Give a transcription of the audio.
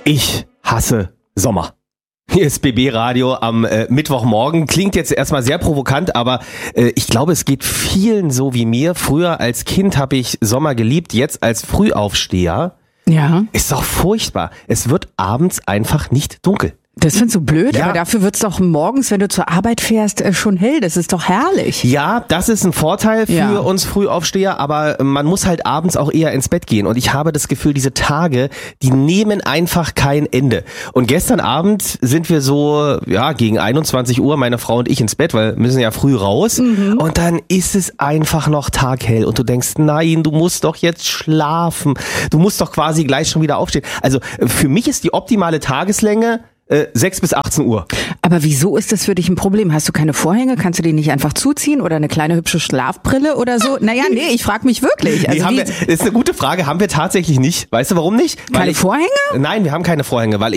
Ich hasse Sommer. Hier ist BB Radio am Mittwochmorgen. Klingt jetzt erstmal sehr provokant, aber ich glaube, es geht vielen so wie mir. Früher als Kind habe ich Sommer geliebt, jetzt als Frühaufsteher. Ja. Ist doch furchtbar. Es wird abends einfach nicht dunkel. Das findest du blöd, Ja. aber dafür wird's doch morgens, wenn du zur Arbeit fährst, schon hell. Das ist doch herrlich. Ja, das ist ein Vorteil für Ja. uns Frühaufsteher, aber man muss halt abends auch eher ins Bett gehen. Und ich habe das Gefühl, diese Tage, die nehmen einfach kein Ende. Und gestern Abend sind wir so, ja, gegen 21 Uhr, meine Frau und ich ins Bett, weil wir müssen ja früh raus. Und dann ist es einfach noch taghell. Und du denkst, nein, du musst doch jetzt schlafen. Du musst doch quasi gleich schon wieder aufstehen. Also für mich ist die optimale Tageslänge 6 bis 18 Uhr. Aber wieso ist das für dich ein Problem? Hast du keine Vorhänge? Kannst du die nicht einfach zuziehen oder eine kleine hübsche Schlafbrille oder so? Naja, nee, ich frage mich wirklich. Also Das ist eine gute Frage, haben wir tatsächlich nicht. Weißt du, warum nicht? keine Vorhänge? Nein, wir haben keine Vorhänge, weil